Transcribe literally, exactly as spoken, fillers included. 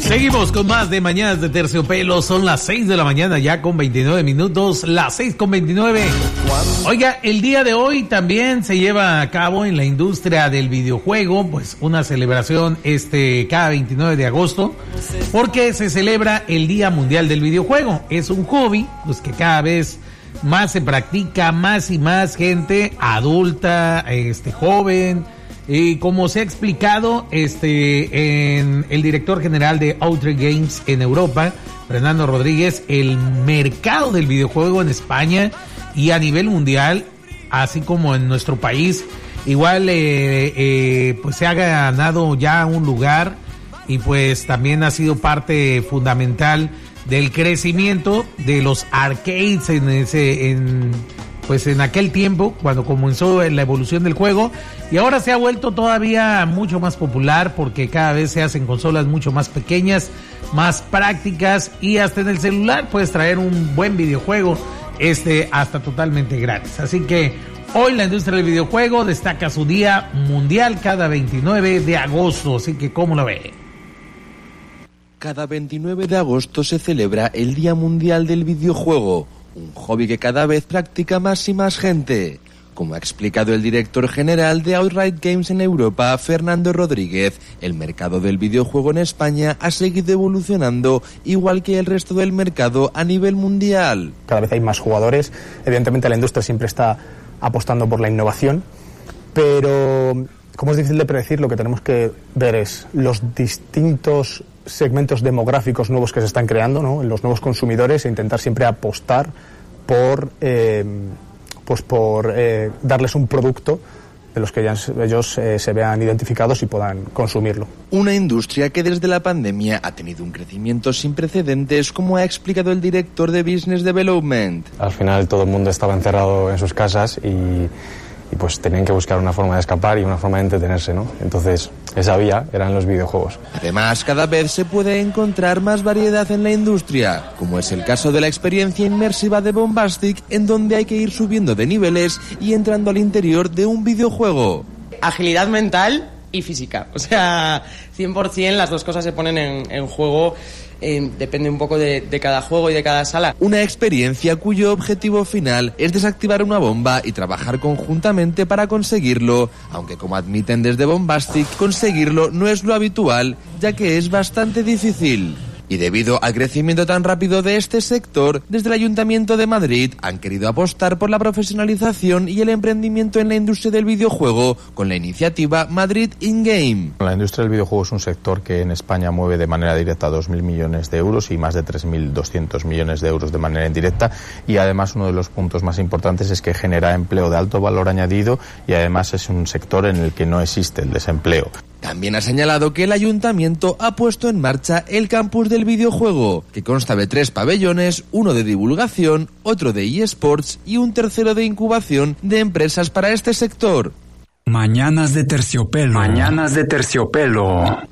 Seguimos con más de Mañanas de Terciopelo. Son las seis de la mañana ya con veintinueve minutos, las seis con veintinueve. Oiga, el día de hoy también se lleva a cabo en la industria del videojuego, pues una celebración este cada veintinueve de agosto, porque se celebra el Día Mundial del Videojuego. Es un hobby, pues que cada vez más se practica, más y más gente adulta, este joven. Y como se ha explicado, este, en el director general de Outer Games en Europa, Fernando Rodríguez, el mercado del videojuego en España y a nivel mundial, así como en nuestro país, igual eh, eh, pues se ha ganado ya un lugar y pues también ha sido parte fundamental del crecimiento de los arcades en ese, en pues en aquel tiempo, cuando comenzó la evolución del juego, y ahora se ha vuelto todavía mucho más popular porque cada vez se hacen consolas mucho más pequeñas, más prácticas, y hasta en el celular puedes traer un buen videojuego, este hasta totalmente gratis. Así que hoy la industria del videojuego destaca su Día Mundial cada veintinueve de agosto, así que ¿cómo lo ve? Cada veintinueve de agosto se celebra el Día Mundial del Videojuego, un hobby que cada vez practica más y más gente. Como ha explicado el director general de Outright Games en Europa, Fernando Rodríguez, el mercado del videojuego en España ha seguido evolucionando igual que el resto del mercado a nivel mundial. Cada vez hay más jugadores, evidentemente la industria siempre está apostando por la innovación, pero como es difícil de predecir, lo que tenemos que ver es los distintos segmentos demográficos nuevos que se están creando, ¿no? En los nuevos consumidores, e intentar siempre apostar por eh, pues por eh, darles un producto de los que ya ellos eh, se vean identificados y puedan consumirlo. Una industria que desde la pandemia ha tenido un crecimiento sin precedentes, como ha explicado el director de Business Development. Al final todo el mundo estaba encerrado en sus casas y y pues tenían que buscar una forma de escapar y una forma de entretenerse, ¿no? Entonces, esa vía eran los videojuegos. Además, cada vez se puede encontrar más variedad en la industria, como es el caso de la experiencia inmersiva de Bombastic, en donde hay que ir subiendo de niveles y entrando al interior de un videojuego. Agilidad mental y física, o sea, cien por ciento las dos cosas se ponen en, en juego. Eh, depende un poco de, de cada juego y de cada sala. Una experiencia cuyo objetivo final es desactivar una bomba y trabajar conjuntamente para conseguirlo, aunque como admiten desde Bombastic, conseguirlo no es lo habitual, ya que es bastante difícil. Y debido al crecimiento tan rápido de este sector, desde el Ayuntamiento de Madrid han querido apostar por la profesionalización y el emprendimiento en la industria del videojuego con la iniciativa Madrid In-Game. La industria del videojuego es un sector que en España mueve de manera directa dos mil millones de euros y más de tres mil doscientos millones de euros de manera indirecta, y además uno de los puntos más importantes es que genera empleo de alto valor añadido y además es un sector en el que no existe el desempleo. También ha señalado que el ayuntamiento ha puesto en marcha el campus del videojuego, que consta de tres pabellones, uno de divulgación, otro de eSports y un tercero de incubación de empresas para este sector. Mañanas de Terciopelo. Mañanas de Terciopelo.